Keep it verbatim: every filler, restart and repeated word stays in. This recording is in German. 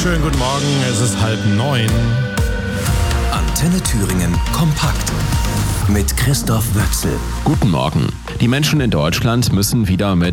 Schönen guten Morgen, es ist halb neun. Antenne Thüringen kompakt mit Christoph Wöchsel. Guten Morgen. Die Menschen in Deutschland müssen wieder mit